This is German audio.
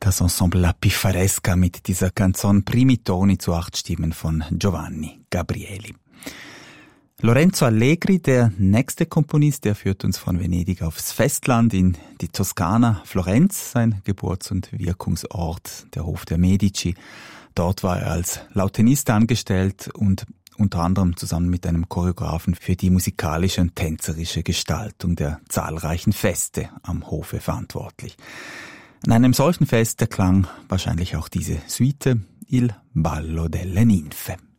das Ensemble La Pifaresca mit dieser Canzone Primi Toni zu 8 Stimmen von Giovanni Gabrieli. Lorenzo Allegri, der nächste Komponist, der führt uns von Venedig aufs Festland in die Toskana, Florenz, sein Geburts- und Wirkungsort, der Hof der Medici. Dort war er als Lautenist angestellt und unter anderem zusammen mit einem Choreografen für die musikalische und tänzerische Gestaltung der zahlreichen Feste am Hofe verantwortlich. An einem solchen Fest erklang wahrscheinlich auch diese Suite Il Ballo delle Ninfe.